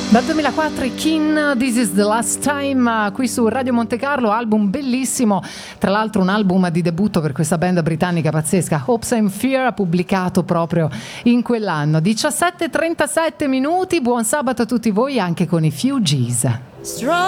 Dal 2004 i Kin, This is the Last Time, qui su Radio Monte Carlo, album bellissimo, tra l'altro un album di debutto per questa band britannica pazzesca, Hopes and Fear, pubblicato proprio in quell'anno. 17:37 minuti, buon sabato a tutti voi anche con i Fugees.